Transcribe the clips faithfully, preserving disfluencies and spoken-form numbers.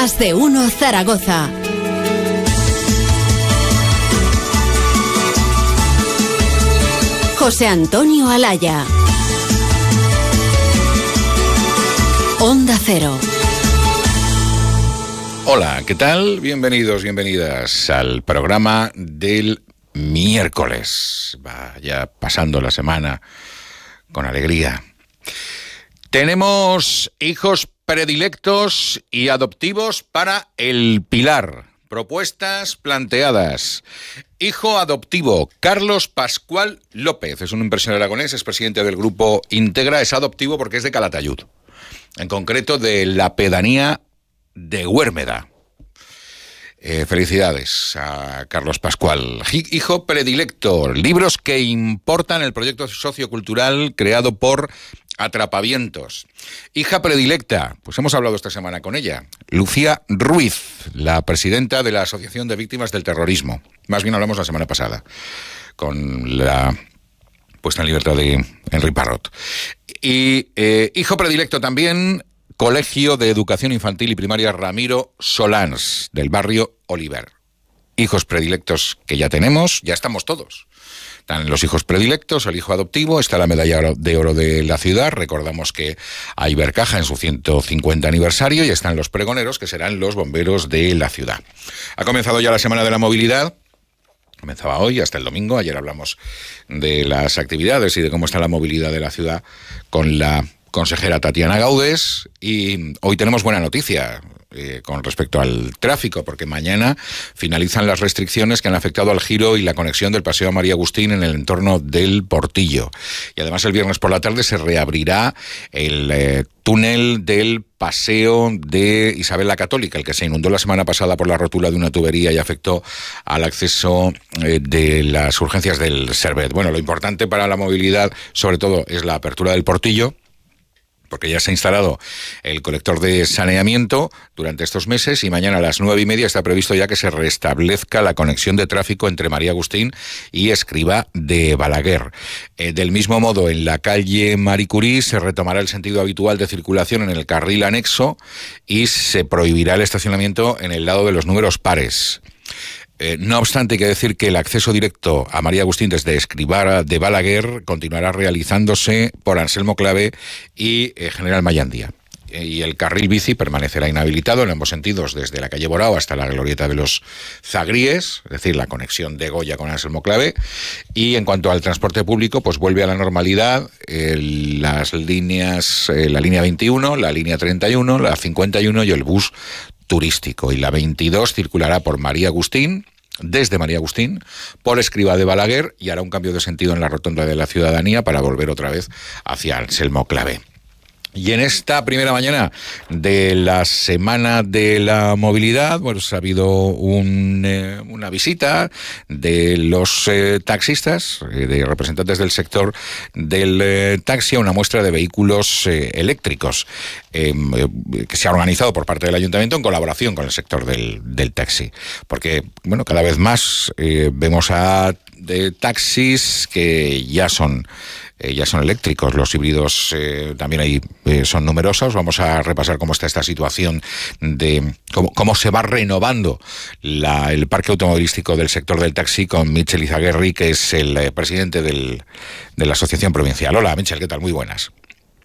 Más de uno Zaragoza. José Antonio Alaya. Onda Cero. Hola, ¿qué tal? Bienvenidos, bienvenidas al programa del miércoles. Vaya pasando la semana con alegría. Tenemos hijos predilectos y adoptivos para el Pilar. Propuestas planteadas. Hijo adoptivo, Carlos Pascual López. Es un inversor aragonés, es presidente del grupo Integra. Es adoptivo porque es de Calatayud. En concreto de la pedanía de Huérmeda. Eh, felicidades a Carlos Pascual. Hijo predilecto, libros que importan, el proyecto sociocultural creado por Atrapavientos. Hija predilecta, pues hemos hablado esta semana con ella, Lucía Ruiz, la presidenta de la Asociación de Víctimas del Terrorismo. Más bien hablamos la semana pasada, con la puesta en libertad de Henry Parrot. Y eh, hijo predilecto también, Colegio de Educación Infantil y Primaria Ramiro Solans, del barrio Oliver. Hijos predilectos que ya tenemos, ya estamos todos. Están los hijos predilectos, el hijo adoptivo, está la medalla de oro de la ciudad. Recordamos que hay Ibercaja en su ciento cincuenta aniversario y están los pregoneros, que serán los bomberos de la ciudad. Ha comenzado ya la Semana de la Movilidad. Comenzaba hoy hasta el domingo. Ayer hablamos de las actividades y de cómo está la movilidad de la ciudad con la consejera Tatiana Gaudes, y hoy tenemos buena noticia eh, con respecto al tráfico, porque mañana finalizan las restricciones que han afectado al giro y la conexión del Paseo María Agustín en el entorno del Portillo. Y además el viernes por la tarde se reabrirá el eh, túnel del Paseo de Isabel la Católica, el que se inundó la semana pasada por la rotura de una tubería y afectó al acceso eh, de las urgencias del Servet. Bueno, lo importante para la movilidad, sobre todo, es la apertura del Portillo, porque ya se ha instalado el colector de saneamiento durante estos meses y mañana a las nueve y media está previsto ya que se restablezca la conexión de tráfico entre María Agustín y Escrivá de Balaguer. Eh, del mismo modo, en la calle Marie Curie se retomará el sentido habitual de circulación en el carril anexo y se prohibirá el estacionamiento en el lado de los números pares. Eh, no obstante, hay que decir que el acceso directo a María Agustín desde Escrivá de Balaguer continuará realizándose por Anselmo Clavé y eh, General Mayandía. Eh, y el carril bici permanecerá inhabilitado en ambos sentidos, desde la calle Borao hasta la glorieta de los Zagríes, es decir, la conexión de Goya con Anselmo Clavé. Y en cuanto al transporte público, pues vuelve a la normalidad eh, las líneas, eh, la línea veintiuno, la línea treinta y uno, la cincuenta y uno y el bus turístico. Y la veintidós circulará por María Agustín, desde María Agustín, por Escrivá de Balaguer, y hará un cambio de sentido en la rotonda de la Ciudadanía para volver otra vez hacia Anselmo Clavé. Y en esta primera mañana de la Semana de la Movilidad, pues ha habido un, eh, una visita de los eh, taxistas, eh, de representantes del sector del eh, taxi, a una muestra de vehículos eh, eléctricos eh, que se ha organizado por parte del Ayuntamiento en colaboración con el sector del, del taxi. Porque, bueno, cada vez más eh, vemos a de taxis que ya son Eh, ya son eléctricos, los híbridos eh, también ahí eh, son numerosos. Vamos a repasar cómo está esta situación de cómo, cómo se va renovando la, el parque automovilístico del sector del taxi con Michel Izaguirre, que es el eh, presidente del, de la Asociación Provincial. Hola, Michel, ¿qué tal? Muy buenas.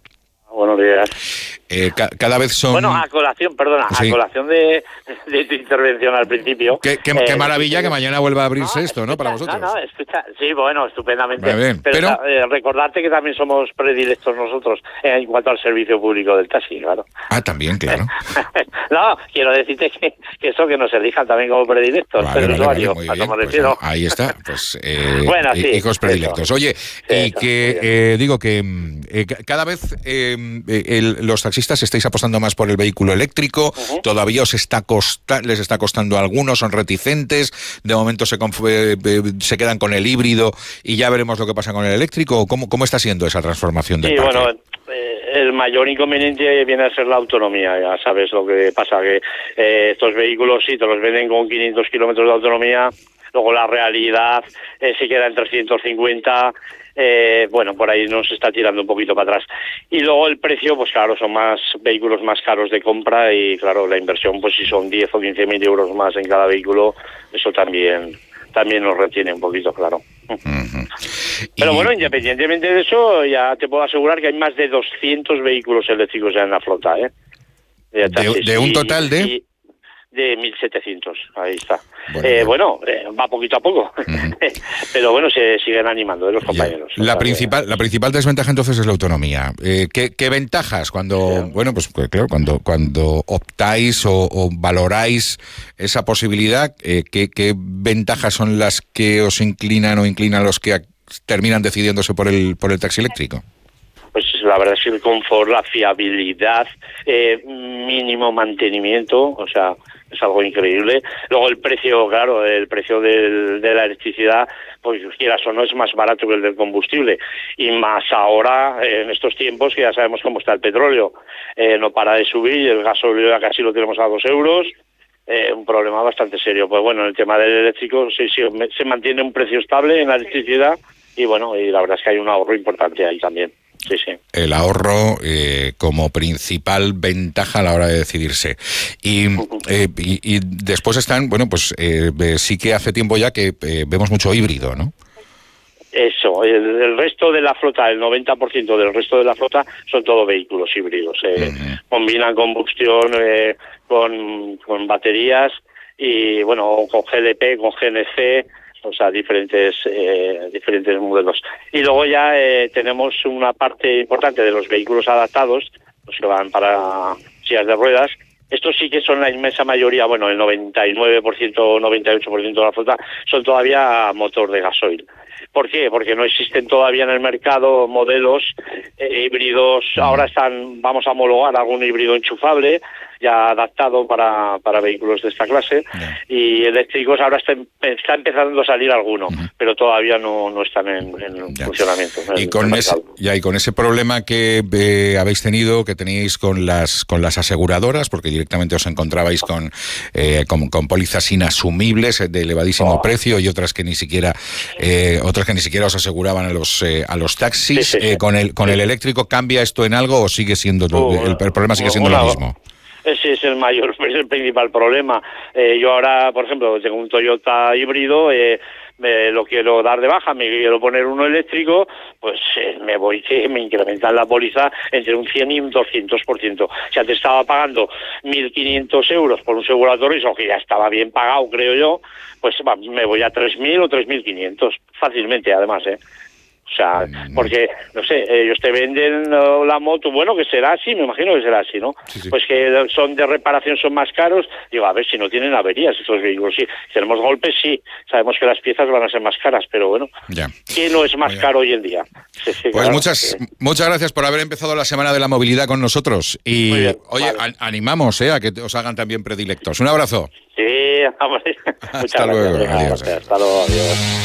Buenos días. Eh, ca- cada vez son... Bueno, a colación, perdona, sí. a colación de, de tu intervención al principio. Qué, qué, eh, qué maravilla que mañana vuelva a abrirse no, esto, ¿no? Escucha, Para vosotros. No, no, escucha, sí, bueno, estupendamente. Muy bien, pero pero... Eh, recordarte que también somos predilectos nosotros eh, en cuanto al servicio público del taxi, claro. Ah, también, claro. No, quiero decirte que, que eso que nos elijan también como predilectos. Vale, el vale, usuario, vale, muy a bien. eso me Pues refiero. ahí está, pues eh, bueno, sí, hijos predilectos. eso. Oye, Sí, y eso, que eh, digo que eh, cada vez eh, el, los taxistas estáis apostando más por el vehículo eléctrico. Uh-huh. Todavía os está costa, les está costando a algunos, son reticentes. De momento se, conf- eh, se quedan con el híbrido y ya veremos lo que pasa con el eléctrico. ¿Cómo, cómo está siendo esa transformación del sí, parque? Bueno, eh, el mayor inconveniente viene a ser la autonomía. Ya sabes lo que pasa, que eh, estos vehículos sí te los venden con quinientos kilómetros de autonomía. Luego la realidad eh, se queda en trescientos cincuenta. eh, bueno, por ahí nos está tirando un poquito para atrás. Y luego el precio, pues claro, son más vehículos más caros de compra y claro, la inversión, pues si son diez o quince mil euros más en cada vehículo, eso también también nos retiene un poquito, claro. Uh-huh. Pero y... bueno, independientemente de eso, ya te puedo asegurar que hay más de doscientos vehículos eléctricos ya en la flota, ¿eh? De, de, de un total de... Y, de mil setecientos, ahí está. Bueno, eh, bueno eh, va poquito a poco, uh-huh. Pero bueno, se siguen animando, ¿eh? Los compañeros. La, o sea, principal, que... la principal desventaja entonces es la autonomía. Eh, ¿qué, ¿Qué ventajas cuando, sí. bueno, pues claro, cuando cuando optáis o, o valoráis esa posibilidad, eh, ¿qué, ¿qué ventajas son las que os inclinan o inclinan los que terminan decidiéndose por el por el taxi eléctrico? Pues la verdad es que el confort, la fiabilidad, eh, mínimo mantenimiento, o sea, es algo increíble. Luego el precio, claro, el precio del, de la electricidad, pues quieras o no, es más barato que el del combustible. Y más ahora, eh, en estos tiempos, que ya sabemos cómo está el petróleo, eh, no para de subir, el gasóleo ya casi lo tenemos a dos euros, eh, un problema bastante serio. Pues bueno, en el tema del eléctrico sí, sí, se mantiene un precio estable en la electricidad y bueno, y la verdad es que hay un ahorro importante ahí también. Sí, sí. El ahorro eh, como principal ventaja a la hora de decidirse. Y, eh, y, y después están, bueno, pues eh, sí que hace tiempo ya que eh, vemos mucho híbrido, ¿no? Eso, el, el resto de la flota, el noventa por ciento del resto de la flota son todos vehículos híbridos. Eh, uh-huh. Combinan combustión eh, con, con baterías y, bueno, con G L P, con G N C... O sea, diferentes eh, diferentes modelos. Y luego ya eh, tenemos una parte importante de los vehículos adaptados, los que van para sillas de ruedas. Estos sí que son la inmensa mayoría, bueno, el noventa y nueve por ciento, noventa y ocho por ciento de la flota son todavía motor de gasoil. ¿Por qué? Porque no existen todavía en el mercado modelos eh, híbridos. Ahora están, vamos a homologar algún híbrido enchufable, ya adaptado para, para vehículos de esta clase, yeah. Y eléctricos ahora está, está empezando a salir alguno, uh-huh. Pero todavía no, no están en, en yeah. funcionamiento. En y, el, con ese, ya, y con ese problema que eh, habéis tenido, que teníais con las con las aseguradoras, porque directamente os encontrabais con, eh, con, con pólizas inasumibles de elevadísimo oh. precio y otras que ni siquiera eh, otras que ni siquiera os aseguraban a los eh, a los taxis, sí, sí, sí. Eh, con el con sí. el eléctrico, ¿cambia esto en algo o sigue siendo oh, el, el problema sigue siendo una, lo mismo? Ese es el mayor, es el principal problema. Eh, yo ahora, por ejemplo, tengo un Toyota híbrido, eh, me lo quiero dar de baja, me quiero poner uno eléctrico, pues eh, me voy que me incrementan la póliza entre un cien y un doscientos por ciento. Si antes estaba pagando mil quinientos euros por un seguro autorrisco, que ya estaba bien pagado, creo yo, pues va, me voy a tres mil o tres mil quinientos, fácilmente además, ¿eh? O sea, porque, no sé, ellos te venden uh, la moto, bueno, que será así, me imagino que será así, ¿no? Sí, sí. Pues que son de reparación, son más caros. Digo, a ver, si no tienen averías estos vehículos, sí. Si tenemos golpes, sí. Sabemos que las piezas van a ser más caras, pero bueno, ya. ¿Qué no es más Muy caro bien. Hoy en día? Sí, sí, pues claro, muchas que... muchas gracias por haber empezado la Semana de la Movilidad con nosotros. Y, bien, oye, vale. a, animamos eh, a que os hagan también predilectos. Un abrazo. Sí, vamos. Hasta luego. Adiós. Hasta luego, adiós.